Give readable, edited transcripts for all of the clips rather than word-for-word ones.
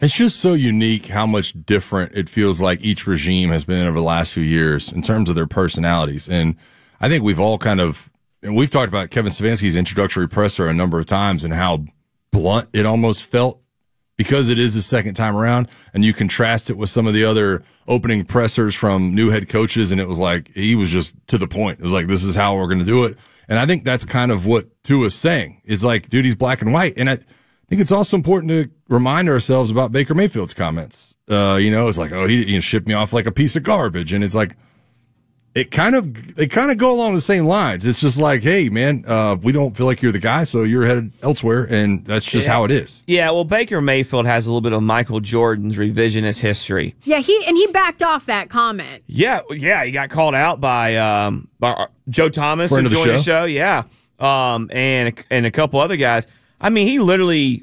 It's just so unique how much different it feels like each regime has been over the last few years in terms of their personalities. And I think we've all and we've talked about Kevin Stefanski's introductory presser a number of times and how blunt it almost felt because it is his second time around. And you contrast it with some of the other opening pressers from new head coaches. And it was like, he was just to the point. It was like, this is how we're going to do it. And I think that's kind of what Tua's saying. It's like, dude, he's black and white. And I think it's also important to remind ourselves about Baker Mayfield's comments. It's like, oh, he shipped me off like a piece of garbage. And it's like, they kind of go along the same lines. It's just like, hey, man, we don't feel like you're the guy, so you're headed elsewhere, and that's just how it is. Yeah, well, Baker Mayfield has a little bit of Michael Jordan's revisionist history. Yeah, he backed off that comment. Yeah, he got called out by Joe Thomas who joined the show. Yeah, and a couple other guys. I mean, he literally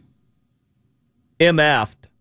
MF'd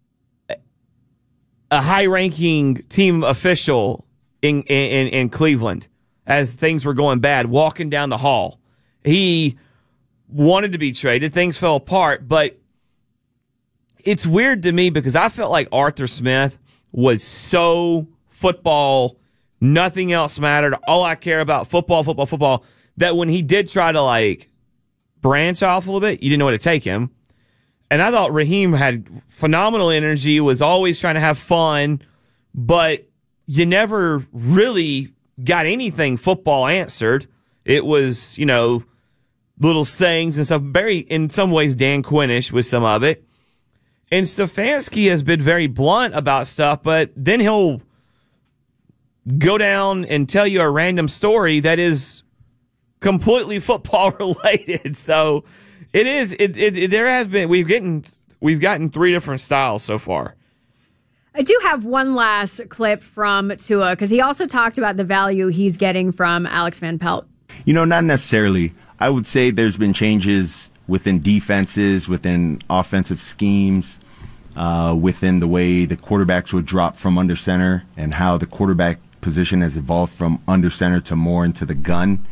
a high-ranking team official in Cleveland as things were going bad, walking down the hall. He wanted to be traded. Things fell apart, but it's weird to me because I felt like Arthur Smith was so football, nothing else mattered. All I care about, football, that when he did try to branch off a little bit, you didn't know where to take him. And I thought Raheem had phenomenal energy, was always trying to have fun, but you never really got anything football answered. It was, little sayings and stuff. Very, in some ways, Dan Quinn-ish with some of it. And Stefanski has been very blunt about stuff, but then he'll go down and tell you a random story that is completely football related. So it is. There has been. We've gotten three different styles so far. I do have one last clip from Tua because he also talked about the value he's getting from Alex Van Pelt. Not necessarily. I would say there's been changes within defenses, within offensive schemes, within the way the quarterbacks would drop from under center and how the quarterback position has evolved from under center to more into the gun.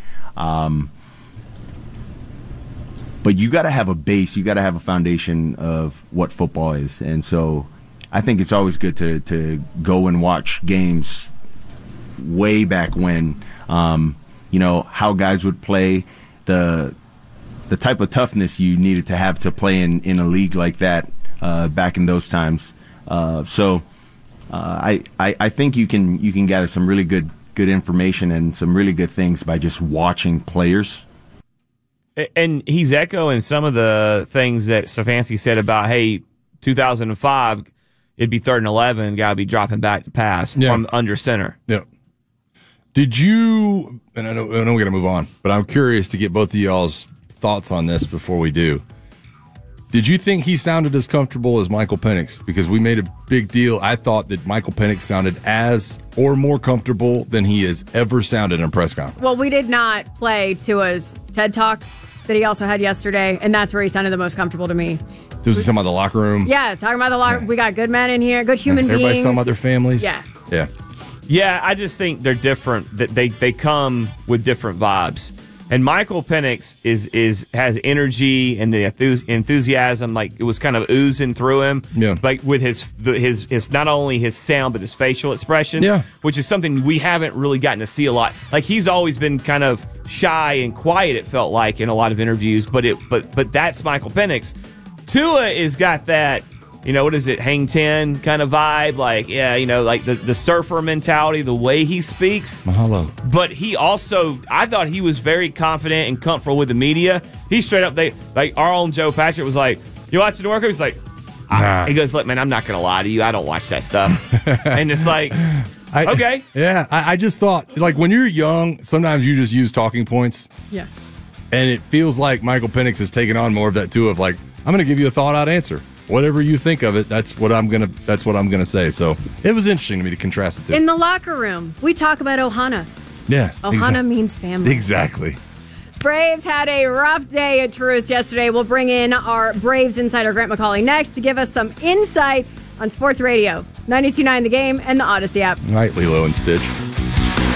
But you got to have a base. You got to have a foundation of what football is. And so I think it's always good to go and watch games way back when, how guys would play, the type of toughness you needed to have to play in a league like that back in those times. So I think you can gather some really good information and some really good things by just watching players. And he's echoing some of the things that Stefanski said about, hey, 2005, it'd be 3rd and 11, got to be dropping back to pass from under center. Yeah. Did you, and I know we're going to move on, but I'm curious to get both of y'all's thoughts on this before we do. Did you think he sounded as comfortable as Michael Penix? Because we made a big deal. I thought that Michael Penix sounded as or more comfortable than he has ever sounded in a press conference. Well, we did not play Tua's TED Talk that he also had yesterday, and that's where he sounded the most comfortable to me. Was he talking about the locker room? Yeah, talking about the locker room. We got good men in here, good human beings. Everybody's talking about their families? Yeah. Yeah. Yeah, I just think they're different. They come with different vibes. And Michael Penix has energy and the enthusiasm, like it was kind of oozing through him. Yeah. Like with his not only his sound but his facial expressions. Yeah. Which is something we haven't really gotten to see a lot. Like he's always been kind of shy and quiet, it felt like, in a lot of interviews, but that's Michael Penix. Tua has got that, what is it, hang 10 kind of vibe, like, like the surfer mentality, the way he speaks. Mahalo. But he also, I thought he was very confident and comfortable with the media. He straight up, our own Joe Patrick was like, you watching the workout? He's like, nah. He goes, look, man, I'm not going to lie to you. I don't watch that stuff. And it's like, okay. Yeah, I just thought, like, when you're young, sometimes you just use talking points. Yeah. And it feels like Michael Penix has taken on more of that, too, of like, I'm going to give you a thought-out answer. Whatever you think of it, that's what I'm gonna say. So it was interesting to me to contrast the two. In the locker room, we talk about Ohana. Yeah. Ohana means family. Exactly. Braves had a rough day at Truist yesterday. We'll bring in our Braves insider, Grant McCauley, next to give us some insight on sports radio. 92.9 The Game and the Odyssey app. All right, Lilo and Stitch.